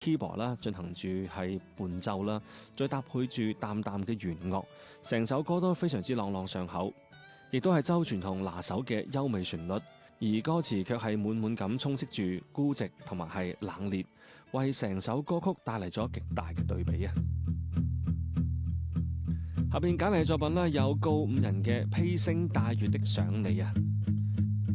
keyboard 啦，進行住係伴奏啦，再搭配住淡淡嘅弦樂，成首歌都非常之朗朗上口，亦都係周傳雄拿手嘅優美旋律，而歌詞卻係滿滿咁充斥住孤寂同埋係冷冽，為成首歌曲帶嚟咗極大嘅對比啊！下邊揀嚟嘅作品呢，有告五人嘅披星戴月的想你啊！